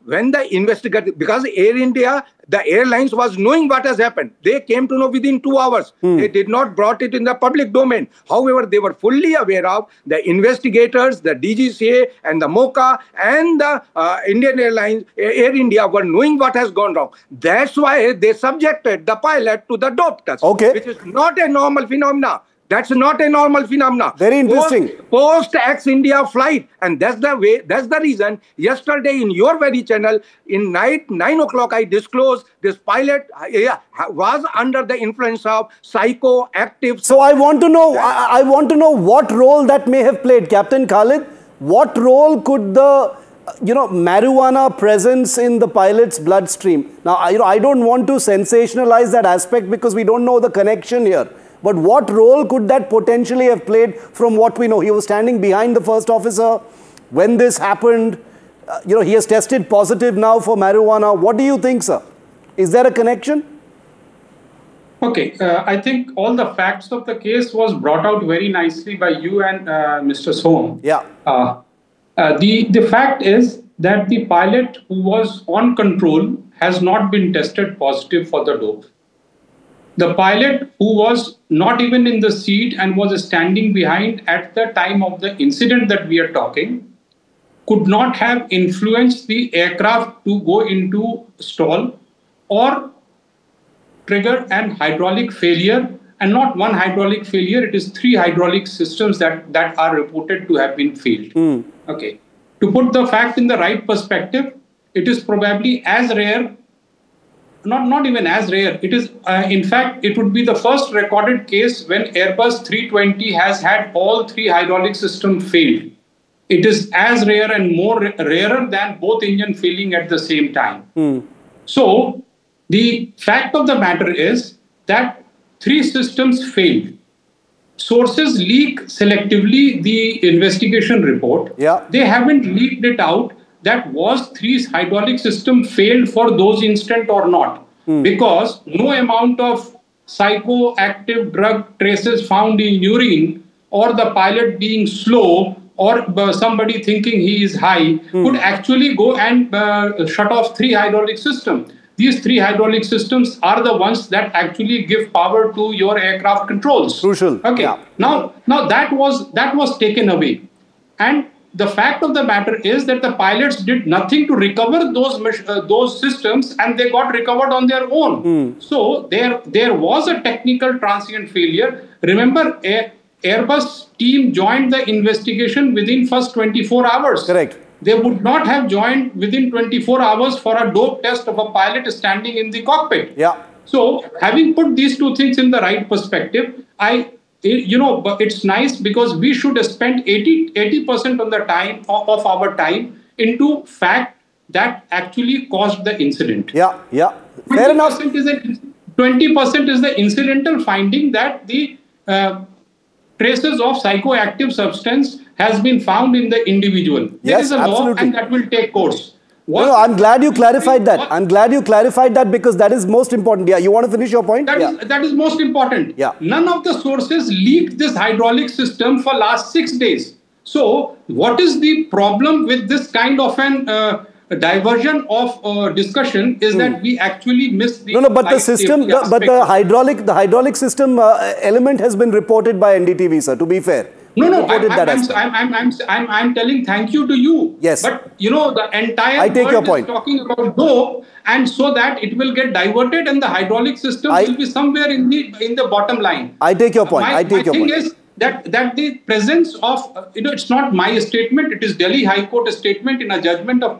when the investigator, because Air India, the airlines was knowing what has happened. They came to know within 2 hours. They did not brought it in the public domain. However, they were fully aware of the investigators, the DGCA and the MOCA and the Indian Airlines, Air India were knowing what has gone wrong. That's why they subjected the pilot to the dope test, which is not a normal phenomena. That's not a normal phenomena. Very interesting. Post ex-India flight. And that's the way, that's the reason yesterday in your very channel, in night, 9 o'clock, I disclosed this pilot was under the influence of psychoactive. So I want to know, I want to know what role that may have played. Captain Khalid, what role could the marijuana presence in the pilot's bloodstream? Now, I don't want to sensationalize that aspect because we don't know the connection here. But what role could that potentially have played from what we know? He was standing behind the first officer when this happened. He has tested positive now for marijuana. What do you think, sir? Is there a connection? Okay, I think all the facts of the case was brought out very nicely by you and Mr. Soham. Yeah. The fact is that the pilot who was on control has not been tested positive for the dope. The pilot who was not even in the seat and was standing behind at the time of the incident that we are talking could not have influenced the aircraft to go into stall or trigger an hydraulic failure, and not one hydraulic failure, it is 3 hydraulic systems that are reported to have been failed. Okay. To put the fact in the right perspective, it is probably as rare, not even as rare. It is, in fact, it would be the first recorded case when Airbus 320 has had all 3 hydraulic systems failed. It is as rare and more rarer than both engine failing at the same time. So, the fact of the matter is that 3 systems failed. Sources leak selectively the investigation report. They haven't leaked it out that was 3 hydraulic system failed for those instant or not. Because no amount of psychoactive drug traces found in urine or the pilot being slow or somebody thinking he is high could actually go and shut off 3 hydraulic systems. These 3 hydraulic systems are the ones that actually give power to your aircraft controls. Crucial. Okay. Yeah. Now that was taken away, and the fact of the matter is that the pilots did nothing to recover those systems, and they got recovered on their own. So there was a technical transient failure. Remember, Airbus team joined the investigation within first 24 hours. Correct. They would not have joined within 24 hours for a dope test of a pilot standing in the cockpit. Yeah. So, having put these 2 things in the right perspective, it's nice because we should spend 80% of the time of our time into fact that actually caused the incident. Yeah. Fair enough. 20% is the incidental finding that the traces of psychoactive substance has been found in the individual. There is a law and that will take course. No, I'm glad you clarified that. I'm glad you clarified that because that is most important. Yeah, you want to finish your point? That is most important. Yeah. None of the sources leaked this hydraulic system for last 6 days. So, what is the problem with this kind of an diversion of discussion is that we actually missed the... No, but the system, but the hydraulic system element has been reported by NDTV, sir, to be fair. No, I'm telling thank you to you. Yes. But, the entire world is talking about dope, and so that it will get diverted and the hydraulic system will be somewhere in the bottom line. I take your point. My thing is that the presence of, it's not my statement, it is Delhi High Court statement in a judgment of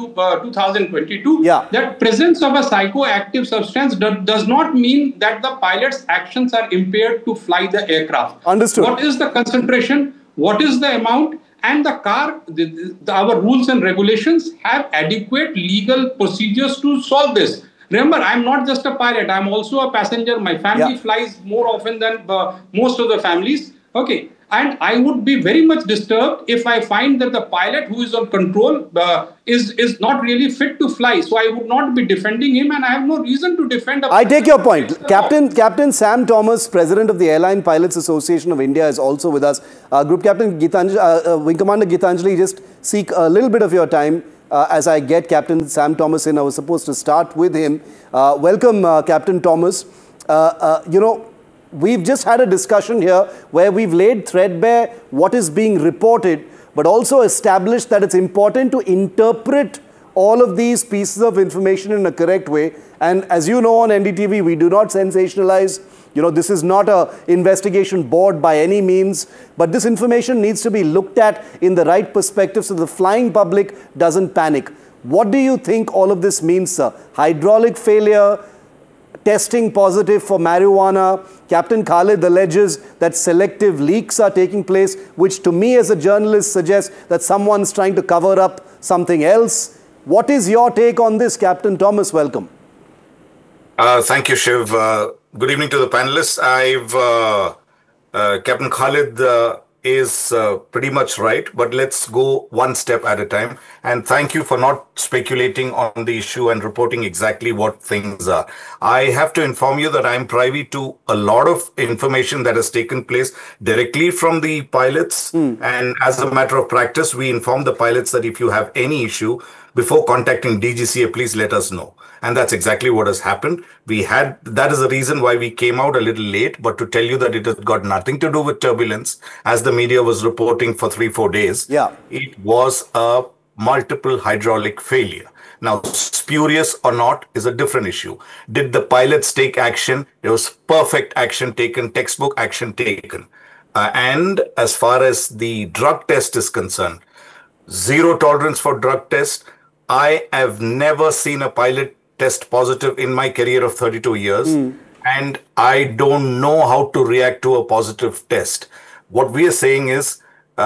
2022, that presence of a psychoactive substance does not mean that the pilot's actions are impaired to fly the aircraft. Understood. What is the concentration? What is the amount? And the car, our rules and regulations have adequate legal procedures to solve this. Remember, I'm not just a pilot, I'm also a passenger. My family flies more often than most of the families. Okay, And I would be very much disturbed if I find that the pilot who is on control is not really fit to fly. So I would not be defending him, and I have no reason to defend. I take your point. Captain Sam Thomas, President of the Airline Pilots Association of India, is also with us. Group Captain Wing Commander Gitanjali, just seek a little bit of your time as I get Captain Sam Thomas in. I was supposed to start with him. Welcome, Captain Thomas. We've just had a discussion here where we've laid threadbare what is being reported, but also established that it's important to interpret all of these pieces of information in a correct way. And as you know, on NDTV, we do not sensationalize. This is not an investigation board by any means, but this information needs to be looked at in the right perspective so the flying public doesn't panic. What do you think all of this means, sir? Hydraulic failure, testing positive for marijuana. Captain Khalid alleges that selective leaks are taking place, which to me as a journalist suggests that someone's trying to cover up something else. What is your take on this, Captain Thomas? Welcome. Thank you, Shiv. Good evening to the panelists. Captain Khalid is pretty much right, but let's go one step at a time. And thank you for not speculating on the issue and reporting exactly what things are. I have to inform you that I'm privy to a lot of information that has taken place directly from the pilots. And as a matter of practice, we inform the pilots that if you have any issue, before contacting DGCA, please let us know. And that's exactly what has happened. That is the reason why we came out a little late, but to tell you that it has got nothing to do with turbulence, as the media was reporting for 3-4 days. Yeah. It was a multiple hydraulic failure. Now, spurious or not is a different issue. Did the pilots take action? There was perfect action taken, textbook action taken. And as far as the drug test is concerned, zero tolerance for drug test. I have never seen a pilot test positive in my career of 32 years. And I don't know how to react to a positive test. What we are saying is,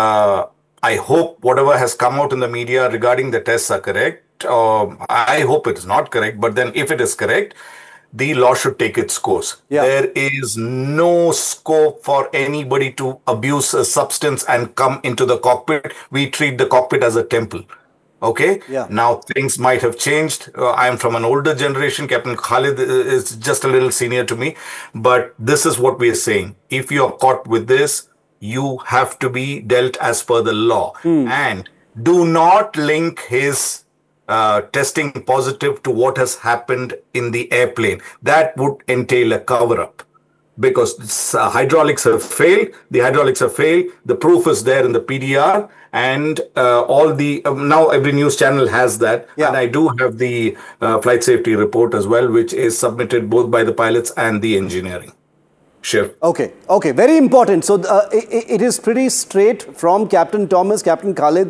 I hope whatever has come out in the media regarding the tests are correct. I hope it is not correct, but then if it is correct, the law should take its course. Yeah. There is no scope for anybody to abuse a substance and come into the cockpit. We treat the cockpit as a temple. Okay? Yeah. Now, things might have changed. I am from an older generation. Captain Khalid is just a little senior to me. But this is what we are saying. If you are caught with this, you have to be dealt as per the law. And do not link his testing positive to what has happened in the airplane. That would entail a cover-up. Because hydraulics have failed, the proof is there in the PDR, and all the now every news channel has that. Yeah. And I do have the flight safety report as well, which is submitted both by the pilots and the engineering. Sure. Okay, very important. So it is pretty straight from Captain Thomas, Captain Khalid,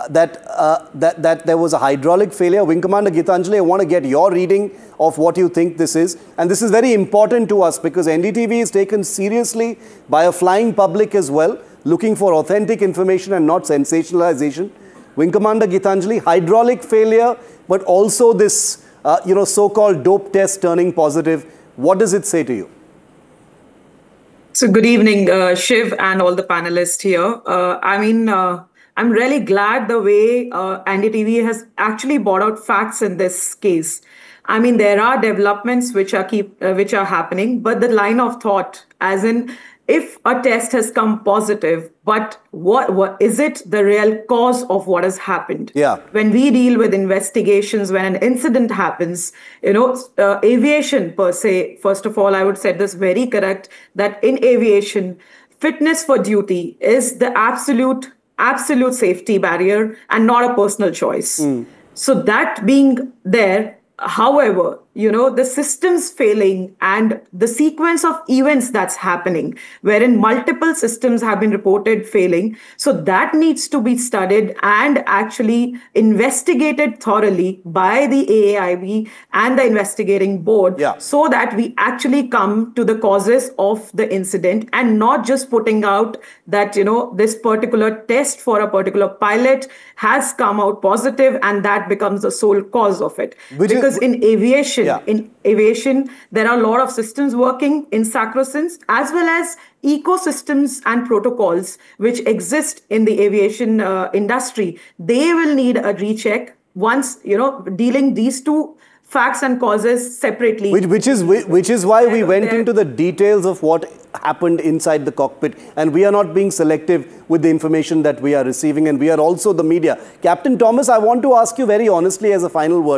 that there was a hydraulic failure. Wing Commander Gitanjali, I want to get your reading of what you think this is. And this is very important to us because NDTV is taken seriously by a flying public as well, looking for authentic information and not sensationalization. Wing Commander Gitanjali, hydraulic failure, but also this so-called dope test turning positive. What does it say to you? So good evening, Shiv and all the panelists here. I'm really glad the way NDTV has actually brought out facts in this case. I mean, there are developments which are happening, but the line of thought, as in, if a test has come positive, but what is it the real cause of what has happened? Yeah. When we deal with investigations, when an incident happens, aviation per se, first of all, I would say this very correct, that in aviation, fitness for duty is the absolute safety barrier and not a personal choice. So that being there, however, the systems failing and the sequence of events that's happening, wherein multiple systems have been reported failing. So that needs to be studied and actually investigated thoroughly by the AAIB and the investigating board, so that we actually come to the causes of the incident and not just putting out that, this particular test for a particular pilot has come out positive and that becomes the sole cause of it. Because in aviation, aviation. Yeah. In aviation, there are a lot of systems working in sacrosanct, as well as ecosystems and protocols which exist in the aviation industry. They will need a recheck once, dealing these two facts and causes separately. Which is why we went into the details of what happened inside the cockpit, and we are not being selective with the information that we are receiving, and we are also the media. Captain Thomas, I want to ask you very honestly as a final word.